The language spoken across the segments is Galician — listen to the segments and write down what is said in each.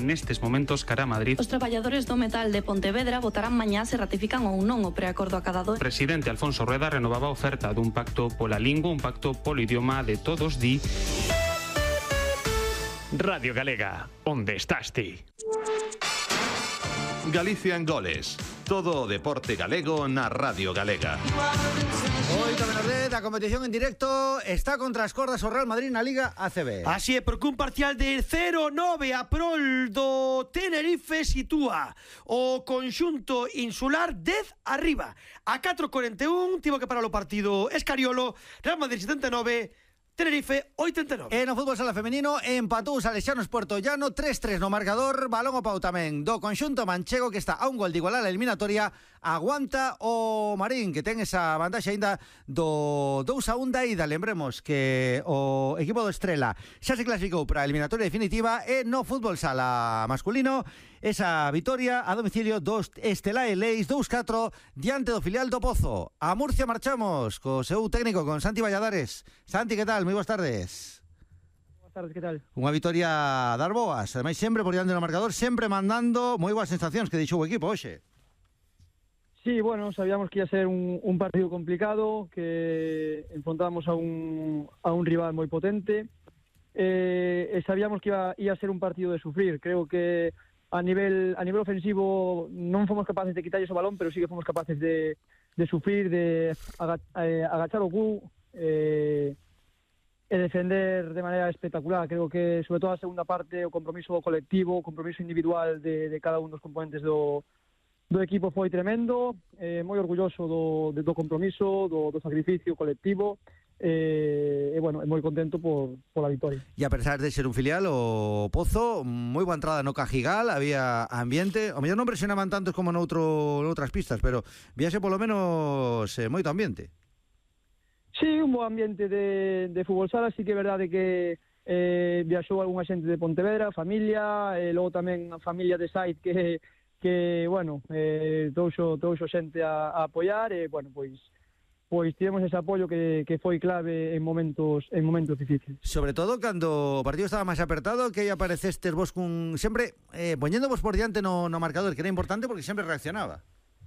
nestes momentos cara a Madrid. Os traballadores do metal de Pontevedra votarán mañá se ratifican ou non o preacordo acadado. O presidente Alfonso Rueda renovaba a oferta dun pacto pola lingua, un pacto polo idioma de todos, di... Radio Galega, onde estás ti? Galicia en goles. Todo o deporte galego na Radio Galega. 8 da competición en directo está contra as cordas o Real Madrid na Liga ACB. Así é, porque un parcial de 0-9 a prol do Tenerife sitúa o conxunto insular 10 arriba. A 4:41 tivo que parar o partido Escariolo. Real Madrid 79, Tenerife 89. E no fútbol sala femenino empatou os Salesianos Puertollano 3-3 no marcador. Balón o pau tamén do conxunto manchego, que está a un gol de igualar a eliminatoria. Aguanta o Marín, que ten esa vantaxe aínda do 2-1 da ida. Lembremos que o equipo do Estrela xa se clasificou para a eliminatoria definitiva. E no fútbol sala masculino, esa vitoria a domicilio dos Estelae Leis 2-4 diante do filial do Pozo. A Murcia marchamos co seu técnico, con Santi Valladares. Santi, que tal? Moi boas tardes. Boas tardes, que tal? Unha vitoria dar boas, ademais sempre por diante do marcador, sempre mandando, moi boas sensacións que deixou o equipo hoxe. Sí, bueno, sabíamos que ia ser un partido complicado, que enfrontábamos a un rival moi potente, e sabíamos que ia ser un partido de sufrir. Creo que a nivel ofensivo non fomos capaces de quitarles o balón, pero sí que fomos capaces de sufrir, de agachar o cu, e defender de maneira espectacular. Creo que, sobre todo a segunda parte, o compromiso colectivo, o compromiso individual de cada un dos componentes do equipo foi tremendo. Moi orgulloso do compromiso, do sacrificio colectivo, e bueno, moi contento pola vitória. E a pesar de ser un filial, o Pozo, moi boa entrada no Cajigal, había ambiente, o mellor non presionaban tantos como noutras pistas, pero víase polo menos moito ambiente. Sí, un bo ambiente de fútbol sala. Sí que é verdade que viaxou algunha xente de Pontevedra, familia, e logo tamén a familia de Sait que bueno, trouxo xente a apoiar, e bueno, pois tivemos ese apoio que foi clave en momentos difíciles. Sobre todo cando o partido estaba máis apertado, que aí aparecestes vos sempre poñéndovos por diante no marcador, que era importante porque sempre reaccionaba.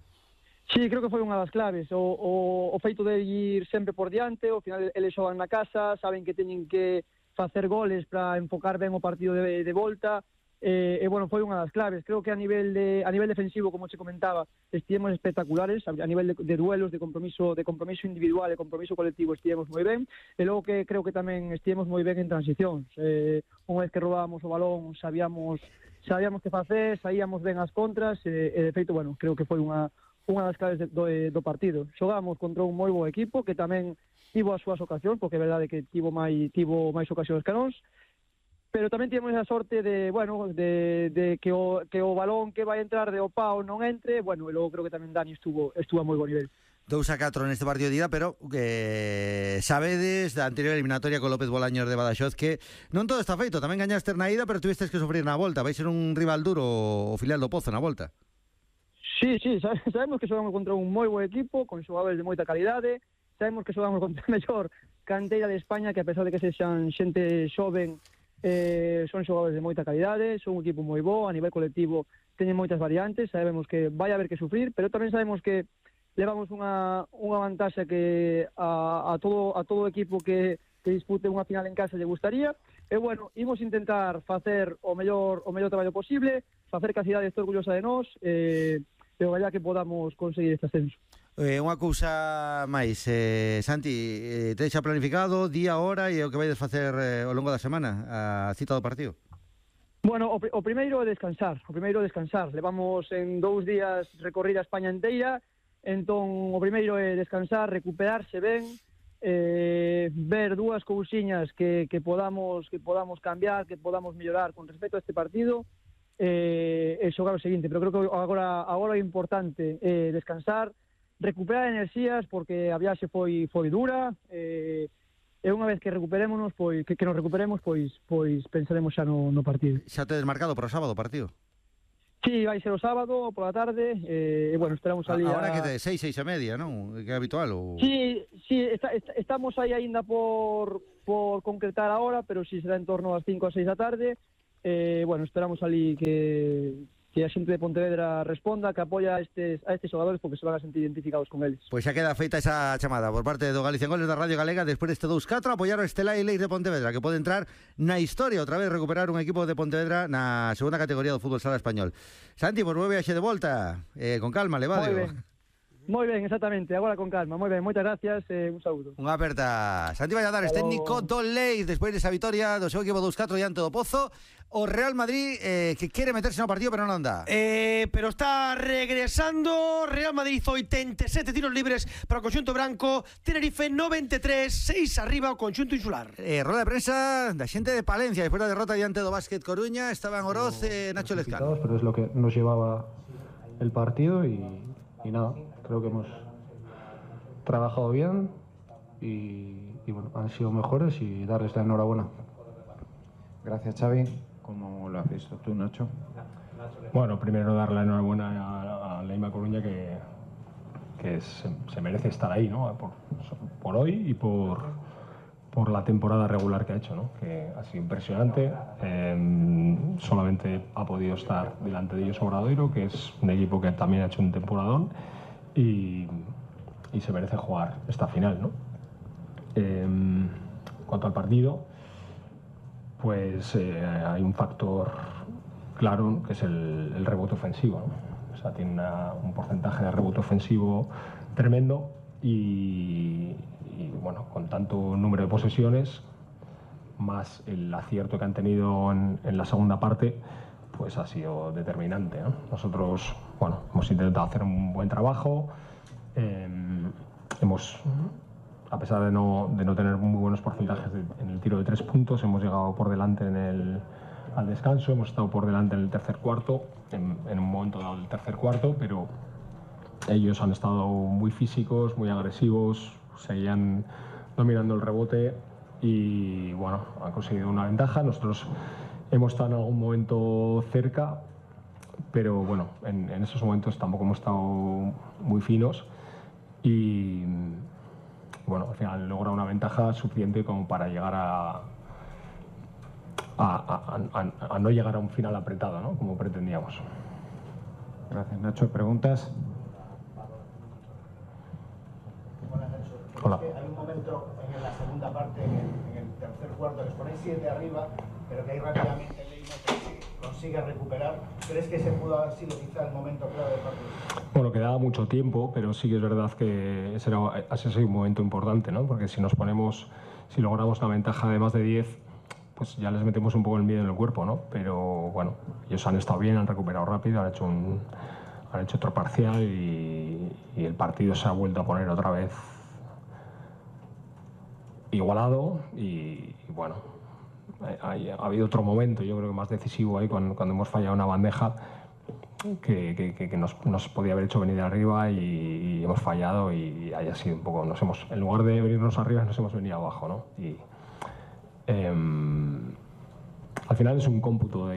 Sí, creo que foi unha das claves, o feito de ir sempre por diante. Ao final eles xogan na casa, saben que teñen que facer goles para enfocar ben o partido de volta, e bueno, foi unha das claves. Creo que a nivel defensivo, como che comentaba, estivemos espectaculares, a nivel de duelos, de compromiso individual e compromiso colectivo estivemos moi ben, e logo que creo que tamén estivemos moi ben en transicións. Unha vez que robábamos o balón, sabíamos que facer, saíamos ben as contras, e de feito, bueno, creo que foi unha das claves do partido. Xogamos contra un moi bo equipo que tamén tivo as súas ocasións, porque é verdade que tivo máis ocasións que nós, pero tamén tivemos esa sorte de que o balón que vai entrar de Opao non entre, bueno, e logo creo que tamén Dani estuvo a moi bo nivel. 2-4 neste partido de ida, pero que sabedes da anterior eliminatoria con López Bolaños de Badaxoz que non todo está feito. Tamén gañaste na ida, pero tuvistes que sufrir na volta. Vai ser un rival duro o filial do Pozo na volta. Sí, sabemos que xogamos contra un moi bo equipo, con xogadores de moita calidade. Sabemos que xogamos contra a mellor canteira de España, que a pesar de que sexan xente xoven, son xogadores de moita calidade, son un equipo moi bo, a nivel colectivo teñen moitas variantes. Sabemos que vai haber que sufrir, pero tamén sabemos que levamos unha vantaxe que a todo o equipo que dispute unha final en casa lle gustaría. E bueno, imos intentar facer o mellor traballo posible, facer que a cidade este orgullosa de nós, e vaya que podamos conseguir este ascenso. Unha cousa máis, Santi, tedes xa planificado día, hora e o que vais facer ao longo da semana, a cita do partido? Bueno, o primeiro é descansar. Levamos en 2 días recorrida a España inteira, entón o primeiro é descansar, recuperarse ben, ver dúas cousiñas que podamos cambiar, que podamos mellorar con respecto a este partido, e xogar o seguinte. Pero creo que agora é importante descansar, recuperar enerxías, porque a viaxe foi dura, e unha vez que recuperémonos, que nos recuperemos, pois pensaremos xa no partido. Xa tedes marcado para o sábado o partido? Sí, vai ser o sábado pola tarde, e bueno, esperamos ali agora que te 6:30, non? Que é habitual ou... Sí, estamos aí aínda por concretar a hora, pero si será en torno ás 5 ou 6 da tarde. bueno, esperamos ali que a xente de Pontevedra responda, que apoia a estes xogadores porque se van a sentir identificados con eles. Pois xa queda feita esa chamada por parte do Galicia en Goles da Radio Galega despois deste 2-4 apoiar o Estela e Leis de Pontevedra, que pode entrar na historia outra vez, recuperar un equipo de Pontevedra na segunda categoría do fútbol sala español. Santi, por moi viaxe de volta, con calma, levado. Moi ben, exactamente, agora con calma. Moi ben, moitas gracias, un saúdo. Unha aperta. Santi Valladares, técnico do Leis, despois desa vitoria do seu equipo 2-4 diante do Pozo. O Real Madrid que quere meterse no partido pero non anda. Pero está regresando. Real Madrid 87 tiros libres para o conxunto branco, Tenerife 93, 6 arriba o conxunto insular. Roda de prensa da xente de Palencia despois da derrota diante do Básquet Coruña. Estaban Oroz, Nacho Lezcano. Pero es lo que nos llevaba el partido y nada, creo que hemos trabajado bien y bueno, han sido mejores y darles la enhorabuena. Gracias, Xavi. ¿Cómo lo has visto tú, Nacho? Bueno, primero dar la enhorabuena a Leima Coruña que se merece estar ahí, ¿no? Por hoy y por la temporada regular que ha hecho, ¿no? Que ha sido impresionante. Solamente ha podido estar delante de ellos Obradoiro, que es un equipo que también ha hecho un temporadón y se merece jugar esta final, ¿no? En cuanto al partido, pues hay un factor claro que es el rebote ofensivo, ¿no? O sea, tiene un porcentaje de rebote ofensivo tremendo y bueno, con tanto número de posesiones más el acierto que han tenido en la segunda parte, pues ha sido determinante, ¿no? Nosotros, bueno, hemos intentado hacer un buen trabajo, a pesar de no tener muy buenos porcentajes en el tiro de 3 puntos, hemos llegado por delante al descanso, hemos estado por delante en el tercer cuarto, en un momento dado del tercer cuarto, pero ellos han estado muy físicos, muy agresivos, seguían dominando el rebote y bueno, han conseguido una ventaja. Nosotros hemos estado en algún momento cerca, pero bueno, en esos momentos tampoco hemos estado muy finos y bueno, al final logra una ventaja suficiente como para llegar a no llegar a un final apretado, ¿no? Como pretendíamos. Gracias, Nacho. ¿Preguntas? Hola. Hay un momento en la segunda parte, en el tercer cuarto, que os ponéis 7 arriba, pero que ahí rápidamente Leima consigue recuperar. ¿Crees que ese pudo haber sido quizá el momento clave del partido? Bueno, quedaba mucho tiempo, pero sí que es verdad que ese ha sido un momento importante, ¿no? Porque si logramos una ventaja de más de 10, pues ya les metemos un poco el miedo en el cuerpo, ¿no? Pero bueno, ellos han estado bien, han recuperado rápido, han hecho otro parcial y el partido se ha vuelto a poner otra vez igualado y bueno, ha habido otro momento, yo creo que más decisivo ahí cuando hemos fallado una bandeja que nos podía haber hecho venir de arriba y hemos fallado y haya sido un poco, en lugar de venirnos arriba nos hemos venido abajo, ¿no? Y al final es un cómputo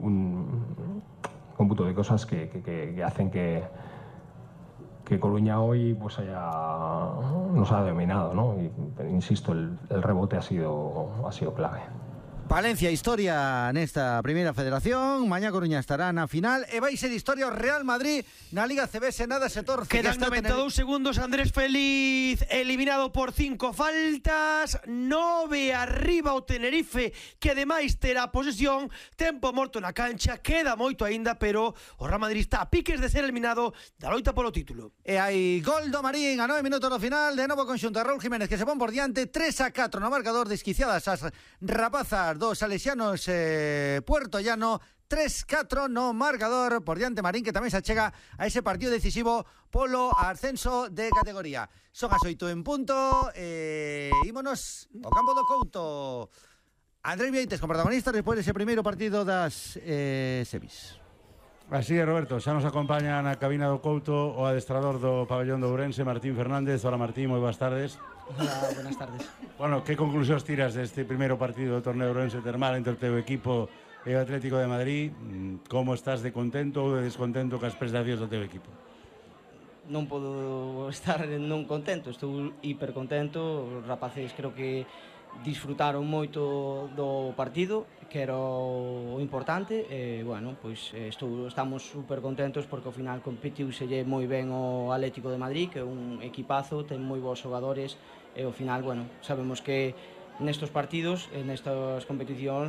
de cosas que hacen que Coruña hoy pues nos ha dominado, ¿no? Y, insisto, el rebote ha sido clave. Palencia, historia nesta primeira federación. Mañá Coruña estará na final e vai ser historia o Real Madrid na Liga CB. Nada se torce. Quedan 92 segundos. Andrés Feliz eliminado por 5 faltas. 9 arriba o Tenerife, que ademais terá posesión. Tempo morto na cancha, queda moito aínda, pero o Real Madrid está a piques de ser eliminado da loita polo título. E hai gol do Marín a 9 minutos do final. De novo conxunto a Raúl Jiménez, que se pon por diante 3-4 no marcador. Desquiciadas as rapazas dos salesianos Puerto Llano. 3-4 no marcador por diante Marín, que tamén se achega a ese partido decisivo polo ascenso de categoría. Son as 8 en punto. Ímonos ao campo do Couto. Andrés Vieites como protagonista despois dese primeiro partido das semis. Así é, Roberto, xa nos acompaña na cabina do Couto o adestrador do pabellón do Ourense, Martín Fernández. Hola Martín, moi boas tardes. Hola, buenas tardes. Bueno, que conclusións tiras deste primeiro partido do torneo Ourense Termal entre o teu equipo e o Atlético de Madrid? Como estás de contento ou de descontento cas prestacións do teu equipo? Non podo estar non contento, estou hipercontento. Os rapaces creo que disfrutaron moito do partido, que era o importante, e, bueno, pois estamos super contentos porque ao final competiuselle moi ben o Atlético de Madrid, que é un equipazo, ten moi bons xogadores, e ao final, bueno, sabemos que nestos partidos, nestas competicións,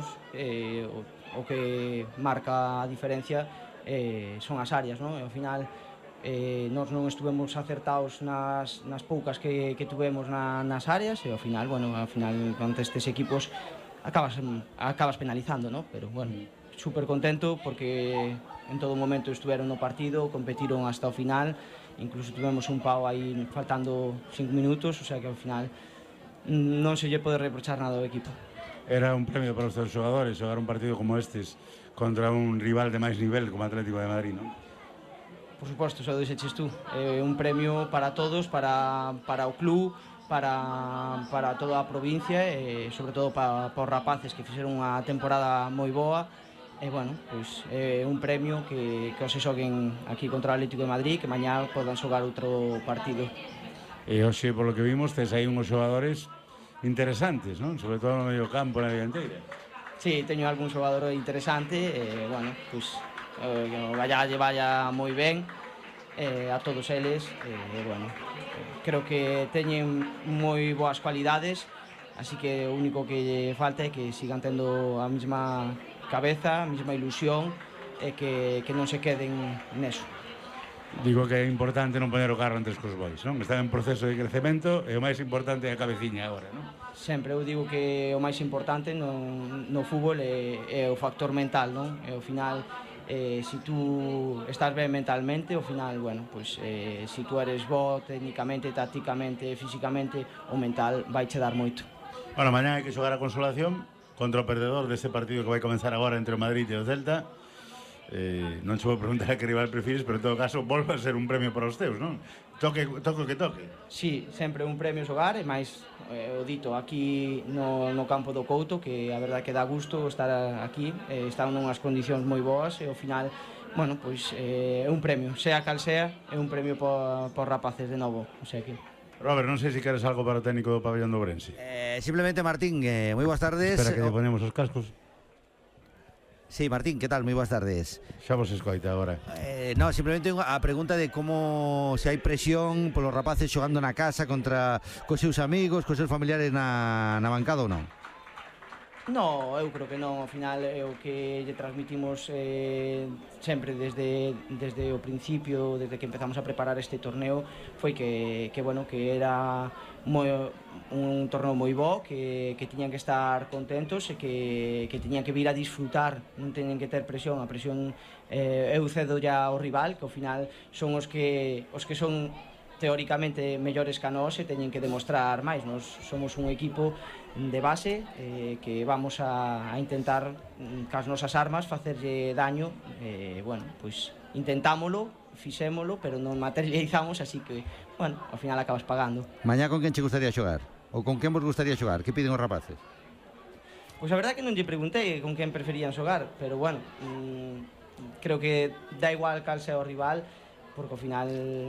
o que marca a diferencia son as áreas, non? E ao final, nós non estuvemos acertados nas poucas que tuvemos nas áreas, e ao final, contra estes equipos acabas penalizando, ¿no? Pero bueno, súper contento porque en todo momento estuveron no partido, competiron hasta o final, incluso tuvemos un pau aí faltando 5 minutos, o sea que ao final non se lle pode reprochar nada ao equipo. Era un premio para os teus xogadores xogar un partido como estes contra un rival de máis nivel como Atlético de Madrid, non? Por suposto, xa o dixeches tú, un premio para todos, para o club, para toda a provincia e sobre todo para os rapaces que fixeron unha temporada moi boa. E, bueno, pois é un premio que os xoguen aquí contra o Atlético de Madrid, que mañá podan xogar outro partido. E hoxe, polo que vimos, tes aí uns xogadores interesantes, non? Sobre todo no medio campo, na dianteira. Sí, teño algún xogador interesante, e, bueno, pois vaya moi ben a todos eles, e, bueno, creo que teñen moi boas cualidades, así que o único que lle falta é que sigan tendo a mesma cabeza, a mesma ilusión, e que non se queden neso. Digo que é importante non poner o carro antes cos bois, non? Están en proceso de crecemento e o máis importante é a cabeciña agora, non? Sempre eu digo que o máis importante no fútbol é o factor mental, non? E ao final, se tú estás ben mentalmente, ao final, bueno, pois se tú eres bo técnicamente, tácticamente, físicamente, o mental vai che dar moito. Bueno, mañá hai que xogar a consolación contra o perdedor deste partido que vai comenzar agora entre o Madrid e o Celta. Non che vou preguntar a que rival prefires, pero en todo caso volve a ser un premio para os teus, non? Toque o que toque. Sí, sempre un premio xogar, e máis o dito aquí no campo do Couto, que a verdade que dá gusto estar aquí, están nunhas condicións moi boas, e ao final, bueno, pois é un premio, sea cal sea, é un premio por rapaces de novo, o sea que... Robert, non sei se queres algo para o técnico do pabellón do Ourense. Simplemente, Martín, moi boas tardes. Espera que lle ponemos os cascos. Sí, Martín, que tal? Moi boas tardes. Xa vos escoita agora. No, simplemente a pregunta de como se hai presión polos rapaces xogando na casa contra cos seus amigos, cos seus familiares na bancada ou non? No, eu creo que non, ao final é o que lle transmitimos sempre desde o principio, desde que empezamos a preparar este torneo, foi que bueno, que era un torneo moi bo, que tiñan que estar contentos e que tiñan que vir a disfrutar, non teñen que ter presión, a presión eu cedo ya ao rival, que ao final son os que son teóricamente mellores que a nós e teñen que demostrar máis. Nós somos un equipo de base que vamos a intentar cas nosas armas facerlle daño, bueno, pois intentámolo, fixémolo, pero non materializamos, así que, bueno, ao final acabas pagando. Mañá con quen che gustaría xogar? Ou con quen vos gustaría xogar? Que piden os rapaces? Pois a verdade que non lle preguntei con quen preferían xogar, pero bueno, creo que dá igual cal sea o rival, porque ao final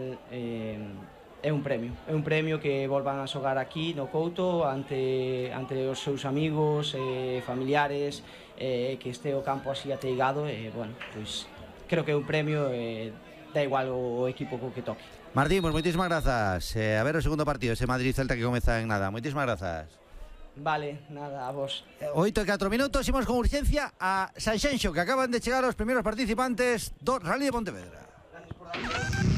é un premio que volvan a xogar aquí no Couto ante os seus amigos e familiares, que este o campo así ateigado, e bueno, pois creo que é un premio, dá igual o equipo co que toque. Martín, pues moitísimas grazas. A ver o segundo partido, ese Madrid-Celta que comeza en nada. Moitísimas grazas. Vale, nada, a vos. 8:04, imos con urgencia a Sanxenxo, que acaban de chegar os primeiros participantes do Rally de Pontevedra. Gracias por darme.